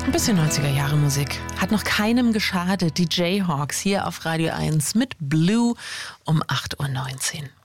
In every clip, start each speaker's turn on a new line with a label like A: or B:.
A: Ein bisschen 90er-Jahre-Musik. Hat noch keinem geschadet. Die Jayhawks hier auf Radio 1 mit Blue um 8.19 Uhr.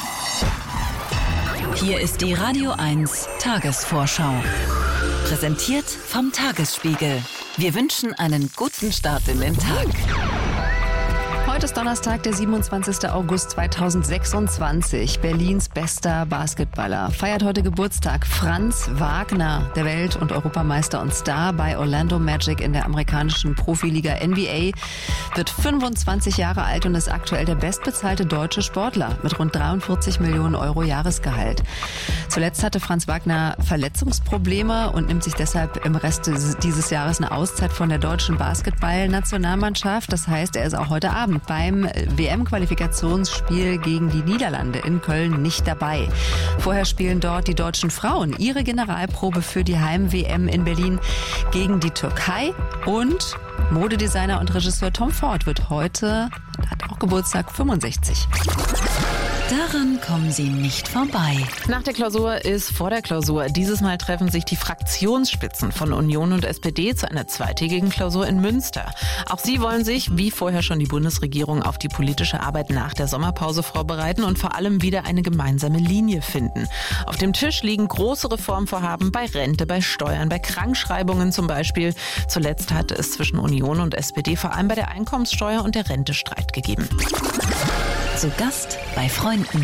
B: Hier ist die Radio 1 Tagesvorschau. Präsentiert vom Tagesspiegel. Wir wünschen einen guten Start in den Tag.
C: Heute ist Donnerstag, der 27. August 2026. Berlins bester Basketballer feiert heute Geburtstag. Franz Wagner, der Welt- und Europameister und Star bei Orlando Magic in der amerikanischen Profiliga NBA, wird 25 Jahre alt und ist aktuell der bestbezahlte deutsche Sportler mit rund 43 Millionen Euro Jahresgehalt. Zuletzt hatte Franz Wagner Verletzungsprobleme und nimmt sich deshalb im Rest dieses Jahres eine Auszeit von der deutschen Basketball-Nationalmannschaft. Das heißt, er ist auch heute Abend beim WM-Qualifikationsspiel gegen die Niederlande in Köln nicht dabei. Vorher spielen dort die deutschen Frauen ihre Generalprobe für die Heim-WM in Berlin gegen die Türkei. Und Modedesigner und Regisseur Tom Ford wird heute, hat auch Geburtstag, 65.
B: Daran kommen Sie nicht vorbei.
A: Nach der Klausur ist vor der Klausur. Dieses Mal treffen sich die Fraktionsspitzen von Union und SPD zu einer zweitägigen Klausur in Münster. Auch sie wollen sich, wie vorher schon die Bundesregierung, auf die politische Arbeit nach der Sommerpause vorbereiten und vor allem wieder eine gemeinsame Linie finden. Auf dem Tisch liegen große Reformvorhaben bei Rente, bei Steuern, bei Krankschreibungen zum Beispiel. Zuletzt hatte es zwischen Union und SPD vor allem bei der Einkommenssteuer und der Rente Streit gegeben.
B: Zu Gast bei Freunden.